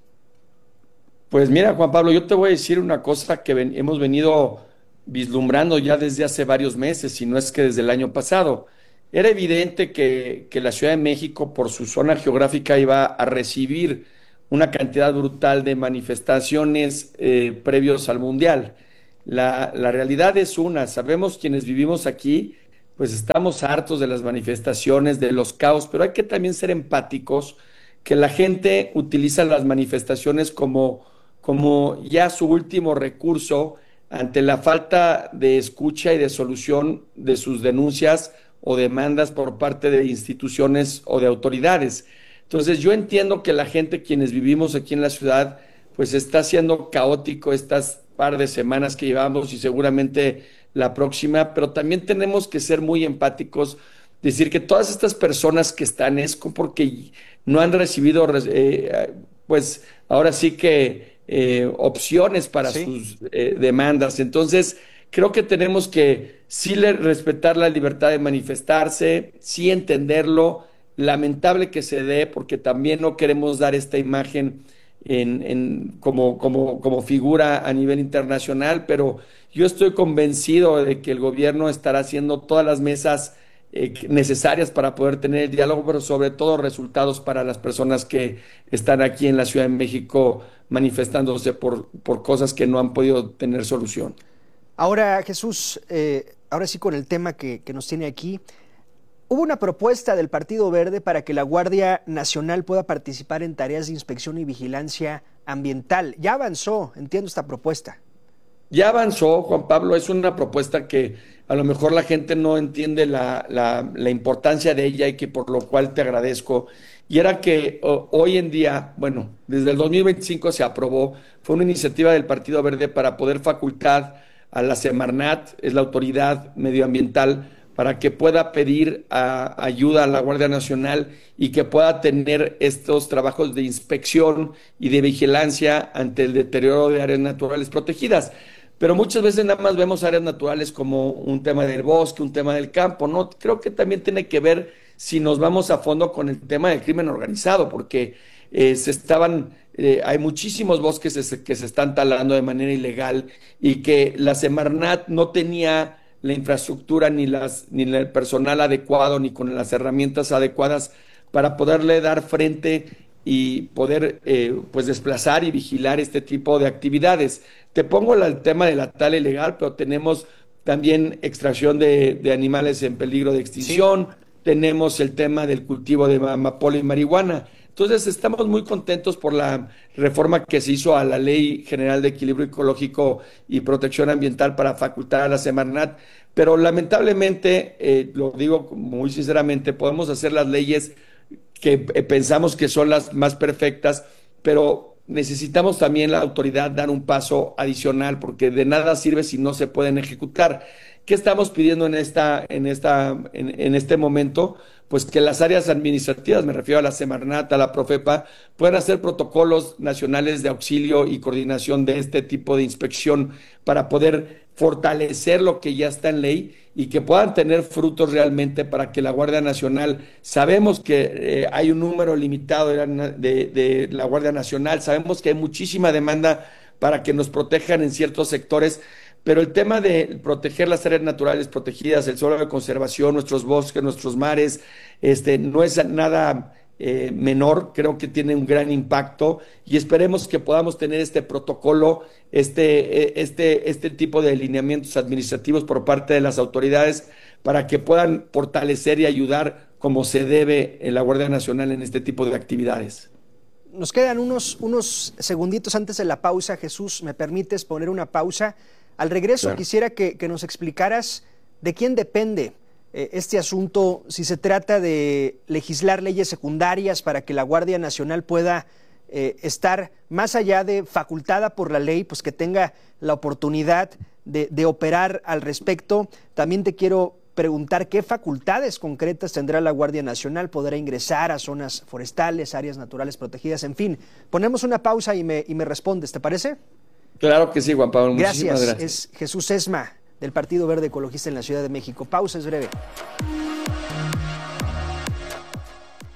Pues mira, Juan Pablo, yo te voy a decir una cosa que ven, hemos venido vislumbrando ya desde hace varios meses, si no es que desde el año pasado. Era evidente que, que la Ciudad de México, por su zona geográfica, iba a recibir una cantidad brutal de manifestaciones eh, previos al Mundial. La, la realidad es una, sabemos quienes vivimos aquí, pues estamos hartos de las manifestaciones, de los caos, pero hay que también ser empáticos, que la gente utiliza las manifestaciones como, como ya su último recurso ante la falta de escucha y de solución de sus denuncias o demandas por parte de instituciones o de autoridades. Entonces yo entiendo que la gente, quienes vivimos aquí en la ciudad, pues está siendo caótico estas par de semanas que llevamos y seguramente la próxima, pero también tenemos que ser muy empáticos, decir que todas estas personas que están es porque no han recibido, eh, pues ahora sí que eh, opciones para sí. sus eh, demandas. Entonces creo que tenemos que sí respetar la libertad de manifestarse, sí entenderlo, lamentable que se dé, porque también no queremos dar esta imagen en, en, como, como, como figura a nivel internacional, pero yo estoy convencido de que el gobierno estará haciendo todas las mesas eh, necesarias para poder tener el diálogo, pero sobre todo resultados para las personas que están aquí en la Ciudad de México manifestándose por, por cosas que no han podido tener solución. Ahora, Jesús, eh, ahora sí con el tema que, que nos tiene aquí, hubo una propuesta del Partido Verde para que la Guardia Nacional pueda participar en tareas de inspección y vigilancia ambiental. Ya avanzó, entiendo esta propuesta. Ya avanzó, Juan Pablo, es una propuesta que a lo mejor la gente no entiende la, la, la importancia de ella y que por lo cual te agradezco. Y era que oh, hoy en día, bueno, desde el dos mil veinticinco se aprobó, fue una iniciativa del Partido Verde para poder facultar a la Semarnat, es la autoridad medioambiental, para que pueda pedir a, ayuda a la Guardia Nacional y que pueda tener estos trabajos de inspección y de vigilancia ante el deterioro de áreas naturales protegidas. Pero muchas veces nada más vemos áreas naturales como un tema del bosque, un tema del campo, ¿no? Creo que también tiene que ver si nos vamos a fondo con el tema del crimen organizado, porque eh, se estaban... Eh, hay muchísimos bosques que se están talando de manera ilegal y que la Semarnat no tenía la infraestructura ni, las, ni el personal adecuado ni con las herramientas adecuadas para poderle dar frente y poder eh, pues desplazar y vigilar este tipo de actividades. Te pongo la, el tema de la tala ilegal, pero tenemos también extracción de, de animales en peligro de extinción, sí. Tenemos el tema del cultivo de amapola y marihuana. Entonces estamos muy contentos por la reforma que se hizo a la Ley General de Equilibrio Ecológico y Protección Ambiental para facultar a la Semarnat, pero lamentablemente, eh, lo digo muy sinceramente, podemos hacer las leyes que eh, pensamos que son las más perfectas, pero necesitamos también la autoridad dar un paso adicional, porque de nada sirve si no se pueden ejecutar. ¿Qué estamos pidiendo en esta, en esta, en, en este momento? Pues que las áreas administrativas, me refiero a la Semarnat, a la Profepa, puedan hacer protocolos nacionales de auxilio y coordinación de este tipo de inspección para poder fortalecer lo que ya está en ley y que puedan tener frutos realmente para que la Guardia Nacional, sabemos que eh, hay un número limitado de, de, de la Guardia Nacional, sabemos que hay muchísima demanda para que nos protejan en ciertos sectores, pero el tema de proteger las áreas naturales protegidas, el suelo de conservación, nuestros bosques, nuestros mares, este, no es nada eh, menor, creo que tiene un gran impacto y esperemos que podamos tener este protocolo, este, este, este tipo de lineamientos administrativos por parte de las autoridades para que puedan fortalecer y ayudar como se debe en la Guardia Nacional en este tipo de actividades. Nos quedan unos, unos segunditos antes de la pausa, Jesús, ¿me permites poner una pausa? Al regreso claro. quisiera que, que nos explicaras de quién depende eh, este asunto, si se trata de legislar leyes secundarias para que la Guardia Nacional pueda eh, estar más allá de facultada por la ley, pues que tenga la oportunidad de, de operar al respecto. También te quiero preguntar qué facultades concretas tendrá la Guardia Nacional, podrá ingresar a zonas forestales, áreas naturales protegidas, en fin. Ponemos una pausa y me, y me respondes, ¿te parece? Claro que sí, Juan Pablo. Gracias. Muchísimas gracias. Es Jesús Esma, del Partido Verde Ecologista en la Ciudad de México. Pausa, es breve.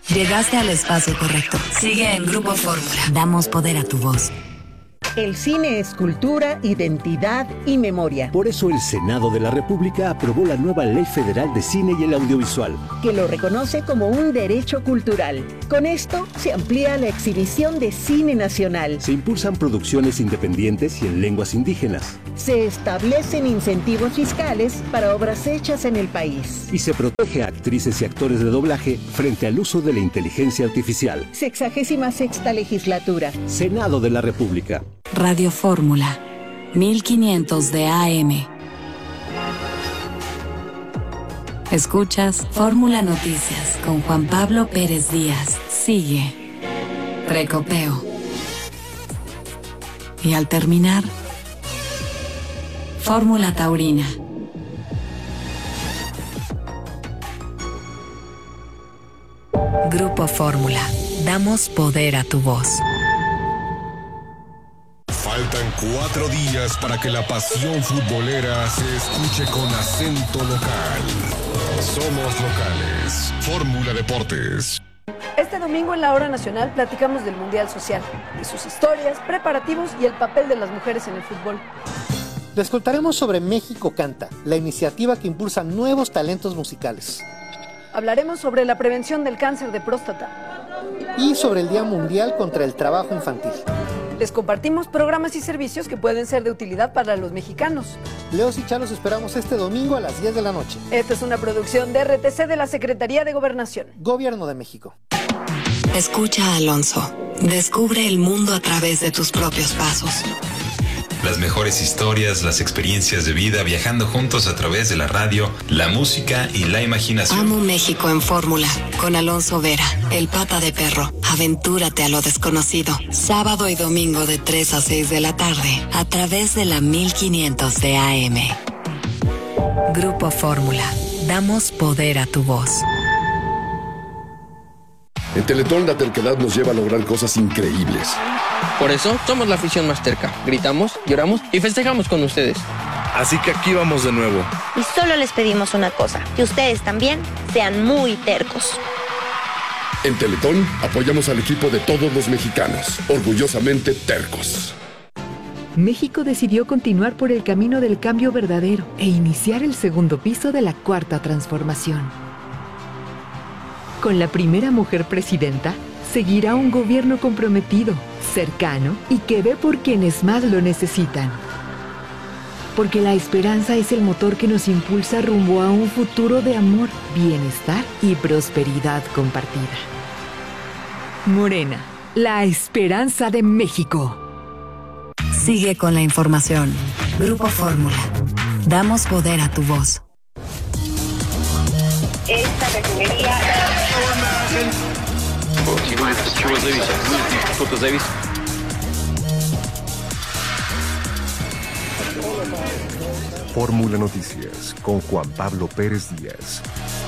Llegaste al espacio correcto. Sigue en Grupo Fórmula. Damos poder a tu voz. El cine es cultura, identidad y memoria. Por eso el Senado de la República aprobó la nueva Ley Federal de Cine y el Audiovisual, que lo reconoce como un derecho cultural. Con esto se amplía la exhibición de cine nacional. Se impulsan producciones independientes y en lenguas indígenas. Se establecen incentivos fiscales para obras hechas en el país. Y se protege a actrices y actores de doblaje frente al uso de la inteligencia artificial. Sexagésima sexta legislatura. Senado de la República. Radio Fórmula, mil quinientos de A M. Escuchas Fórmula Noticias con Juan Pablo Pérez Díaz. Sigue Precopeo. Y al terminar, Fórmula Taurina. Grupo Fórmula. Damos poder a tu voz. Faltan cuatro días para que la pasión futbolera se escuche con acento local. Somos locales. Fórmula Deportes. Este domingo en la Hora Nacional platicamos del Mundial Social, de sus historias, preparativos y el papel de las mujeres en el fútbol. Les contaremos sobre México Canta, la iniciativa que impulsa nuevos talentos musicales. Hablaremos sobre la prevención del cáncer de próstata. Y sobre el Día Mundial contra el Trabajo Infantil. Les compartimos programas y servicios que pueden ser de utilidad para los mexicanos. Leos y Chalos esperamos este domingo a las diez de la noche. Esta es una producción de R T C de la Secretaría de Gobernación. Gobierno de México. Escucha a Alonso. Descubre el mundo a través de tus propios pasos. Las mejores historias, las experiencias de vida, viajando juntos a través de la radio, la música y la imaginación. Amo México en Fórmula, con Alonso Vera, el pata de perro. Aventúrate a lo desconocido. Sábado y domingo de tres a seis de la tarde, a través de la mil quinientos de A M. Grupo Fórmula. Damos poder a tu voz. En Teletón la terquedad nos lleva a lograr cosas increíbles. Por eso somos la afición más terca. Gritamos, lloramos y festejamos con ustedes. Así que aquí vamos de nuevo. Y solo les pedimos una cosa, que ustedes también sean muy tercos. En Teletón apoyamos al equipo de todos los mexicanos, orgullosamente tercos. México decidió continuar por el camino del cambio verdadero e iniciar el segundo piso de la Cuarta Transformación. Con la primera mujer presidenta, seguirá un gobierno comprometido, cercano y que ve por quienes más lo necesitan. Porque la esperanza es el motor que nos impulsa rumbo a un futuro de amor, bienestar y prosperidad compartida. Morena, la esperanza de México. Sigue con la información. Grupo Fórmula. Damos poder a tu voz. Esta refinería... Fórmula Noticias con Juan Pablo Pérez Díaz.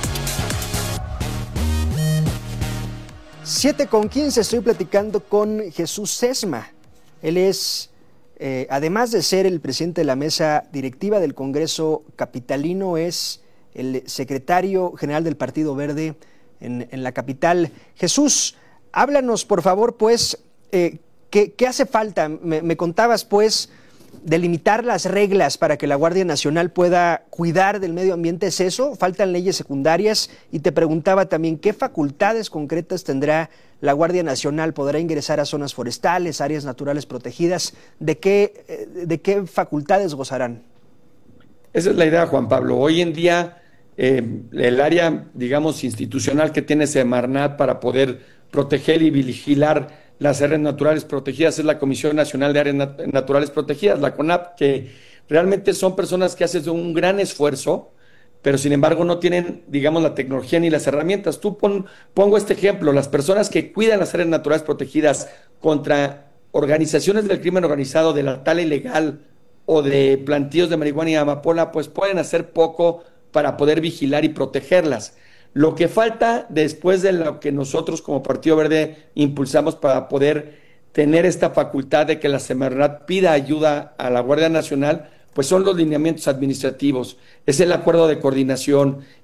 siete con quince, estoy platicando con Jesús Sesma. Él es, eh, además de ser el presidente de la mesa directiva del Congreso Capitalino, es el secretario general del Partido Verde en, en la capital. Jesús, háblanos, por favor, pues, eh, ¿qué, qué hace falta? Me, me contabas, pues, delimitar las reglas para que la Guardia Nacional pueda cuidar del medio ambiente. ¿Es eso? ¿Faltan leyes secundarias? Y te preguntaba también, ¿qué facultades concretas tendrá la Guardia Nacional? ¿Podrá ingresar a zonas forestales, áreas naturales protegidas? ¿De qué, de qué facultades gozarán? Esa es la idea, Juan Pablo. Hoy en día, eh, el área, digamos, institucional que tiene Semarnat para poder proteger y vigilar las áreas naturales protegidas es la Comisión Nacional de Áreas Nat- Naturales Protegidas, la CONAP, que realmente son personas que hacen un gran esfuerzo, pero sin embargo no tienen, digamos, la tecnología ni las herramientas. Tú pon, pongo este ejemplo, las personas que cuidan las áreas naturales protegidas contra organizaciones del crimen organizado, de la tala ilegal o de plantíos de marihuana y amapola, pues pueden hacer poco para poder vigilar y protegerlas. Lo que falta después de lo que nosotros como Partido Verde impulsamos para poder tener esta facultad de que la Semarnat pida ayuda a la Guardia Nacional, pues son los lineamientos administrativos, es el acuerdo de coordinación,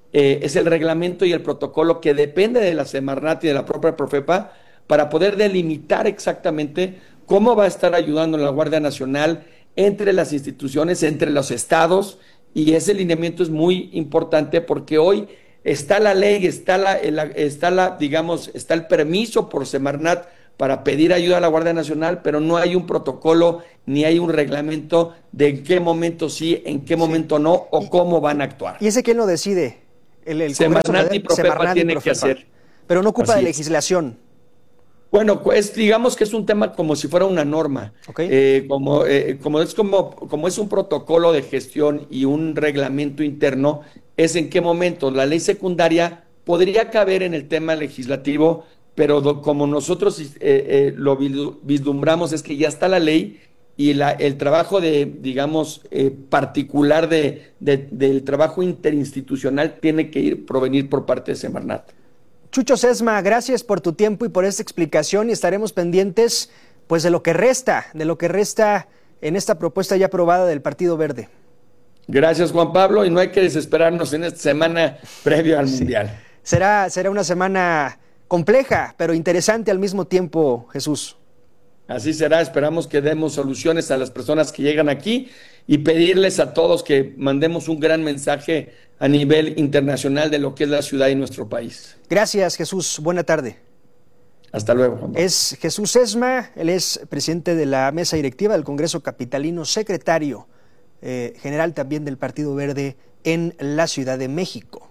eh, es el reglamento y el protocolo que depende de la Semarnat y de la propia Profepa para poder delimitar exactamente cómo va a estar ayudando la Guardia Nacional entre las instituciones, entre los estados, y ese lineamiento es muy importante porque hoy está la ley, está la, la, está la, digamos, está el permiso por Semarnat para pedir ayuda a la Guardia Nacional, pero no hay un protocolo ni hay un reglamento de en qué momento sí, en qué momento no, o y, cómo van a actuar. ¿Y ese quién lo decide? El, el Semarnat y Profepa tiene que hacer. Pero no ocupa Así de es. legislación. Bueno, pues digamos que es un tema como si fuera una norma, okay. eh, como, eh, como es como, como es un protocolo de gestión y un reglamento interno, es en qué momento la ley secundaria podría caber en el tema legislativo, pero do, como nosotros eh, eh, lo vislumbramos es que ya está la ley y la, el trabajo de, digamos, eh, particular de, de, del trabajo interinstitucional tiene que ir provenir por parte de Semarnat. Chucho Sesma, gracias por tu tiempo y por esta explicación y estaremos pendientes pues de lo que resta, de lo que resta en esta propuesta ya aprobada del Partido Verde. Gracias, Juan Pablo, y no hay que desesperarnos en esta semana previo al sí. Mundial. Será, será una semana compleja, pero interesante al mismo tiempo, Jesús. Así será, esperamos que demos soluciones a las personas que llegan aquí y pedirles a todos que mandemos un gran mensaje a nivel internacional de lo que es la ciudad y nuestro país. Gracias, Jesús. Buena tarde. Hasta luego, Juan Pablo. Es Jesús Sesma, él es presidente de la mesa directiva del Congreso Capitalino, secretario eh, general también del Partido Verde en la Ciudad de México.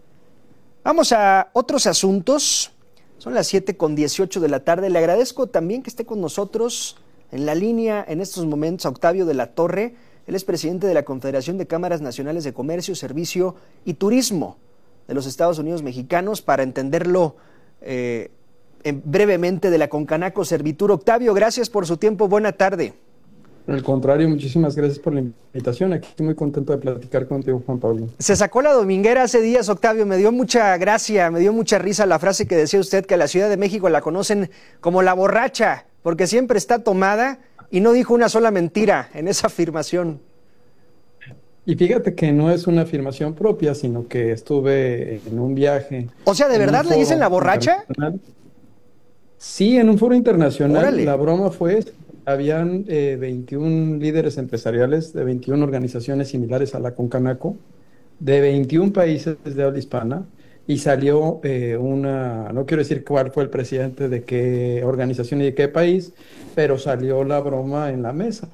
Vamos a otros asuntos. Son las siete con dieciocho de la tarde. Le agradezco también que esté con nosotros en la línea en estos momentos a Octavio de la Torre. Él es presidente de la Confederación de Cámaras Nacionales de Comercio, Servicio y Turismo de los Estados Unidos Mexicanos, para entenderlo eh, en, brevemente de la Concanaco Servitur. Octavio, gracias por su tiempo. Buena tarde. Al contrario, muchísimas gracias por la invitación. Aquí estoy muy contento de platicar contigo, Juan Pablo. Se sacó la dominguera hace días, Octavio. Me dio mucha gracia, me dio mucha risa la frase que decía usted, que a la Ciudad de México la conocen como la borracha, porque siempre está tomada, y no dijo una sola mentira en esa afirmación. Y fíjate que no es una afirmación propia, sino que estuve en un viaje. O sea, ¿de verdad le dicen la borracha? Sí, en un foro internacional. Órale. La broma fue... Habían eh, veintiún líderes empresariales de veintiún organizaciones similares a la Concanaco, de veintiún países de habla hispana, y salió eh, una, no quiero decir cuál fue el presidente de qué organización y de qué país, pero salió la broma en la mesa,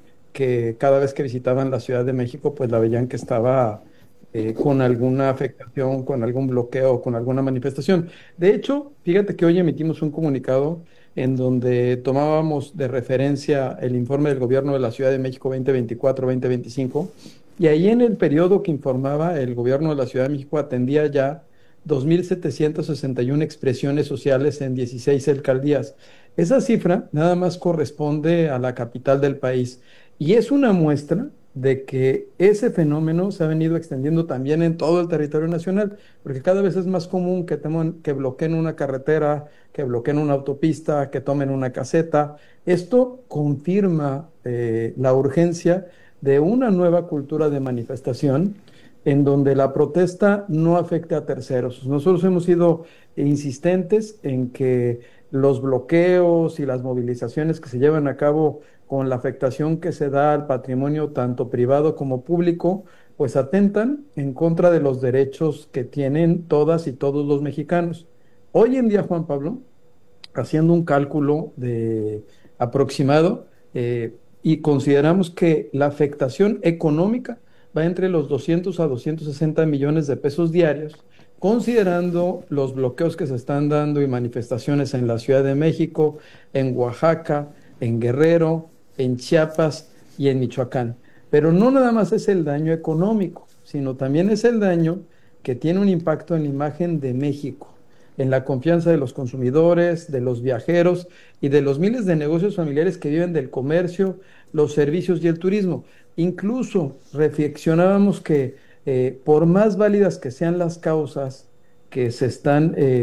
que cada vez que visitaban la Ciudad de México, pues la veían que estaba eh, con alguna afectación, con algún bloqueo, con alguna manifestación. De hecho, fíjate que hoy emitimos un comunicado en donde tomábamos de referencia el informe del gobierno de la Ciudad de México veinte veinticuatro veinte veinticinco, y ahí en el periodo que informaba el gobierno de la Ciudad de México atendía ya dos mil setecientas sesenta y una expresiones sociales en dieciséis alcaldías. Esa cifra nada más corresponde a la capital del país, y es una muestra de que ese fenómeno se ha venido extendiendo también en todo el territorio nacional, porque cada vez es más común que, teman, que bloqueen una carretera, que bloqueen una autopista, que tomen una caseta. Esto confirma eh, la urgencia de una nueva cultura de manifestación en donde la protesta no afecte a terceros. Nosotros hemos sido insistentes en que los bloqueos y las movilizaciones que se llevan a cabo con la afectación que se da al patrimonio tanto privado como público, pues atentan en contra de los derechos que tienen todas y todos los mexicanos. Hoy en día, Juan Pablo, haciendo un cálculo de aproximado, eh, y consideramos que la afectación económica va entre los doscientos a doscientos sesenta millones de pesos diarios, considerando los bloqueos que se están dando y manifestaciones en la Ciudad de México, en Oaxaca, en Guerrero, en Chiapas y en Michoacán. Pero no nada más es el daño económico, sino también es el daño que tiene un impacto en la imagen de México, en la confianza de los consumidores, de los viajeros y de los miles de negocios familiares que viven del comercio, los servicios y el turismo. Incluso reflexionábamos que eh, por más válidas que sean las causas que se están eh,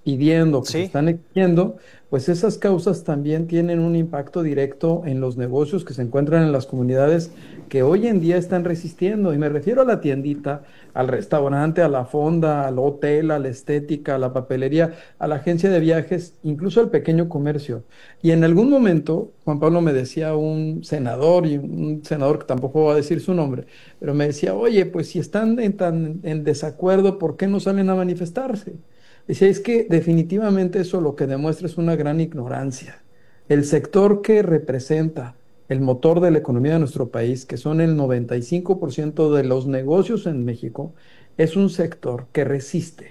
pidiendo, que Sí. se están exigiendo, pues esas causas también tienen un impacto directo en los negocios que se encuentran en las comunidades que hoy en día están resistiendo. Y me refiero a la tiendita, al restaurante, a la fonda, al hotel, a la estética, a la papelería, a la agencia de viajes, incluso al pequeño comercio. Y en algún momento, Juan Pablo, me decía un senador, y un senador que tampoco va a decir su nombre, pero me decía, oye, pues si están en tan en desacuerdo, ¿por qué no salen a manifestarse? Decía, es que definitivamente eso lo que demuestra es una gran ignorancia. El sector que representa el motor de la economía de nuestro país, que son el noventa y cinco por ciento de los negocios en México, es un sector que resiste,